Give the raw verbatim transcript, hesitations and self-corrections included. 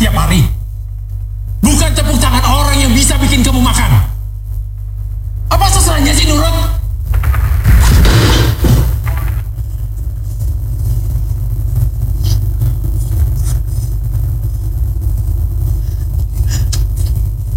setiap hari. Bukan tepuk tangan orang yang bisa bikin kamu makan. Apa susahnya sih nurut?